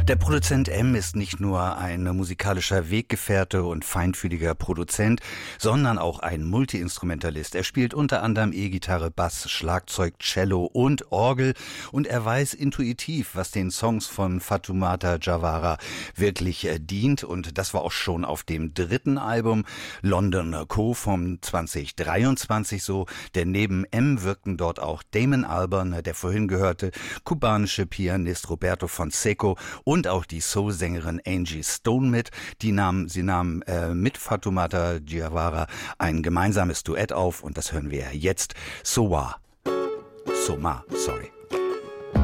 Der Produzent M ist nicht nur ein musikalischer Weggefährte und feinfühliger Produzent, sondern auch ein Multiinstrumentalist. Er spielt unter anderem E-Gitarre, Bass, Schlagzeug, Cello und Orgel und er weiß intuitiv, was den Songs von Fatoumata Diawara wirklich dient, und das war auch schon auf dem dritten Album London Co. vom 2023 so, denn neben M wirkten dort auch Damon Albarn, der vorhin gehörte, kubanische Pianist Roberto Fonseca und auch die Soul-Sängerin Angie Stone mit. Sie nahmen mit Fatoumata Diawara ein gemeinsames Duett auf und das hören wir jetzt. Soma, sorry.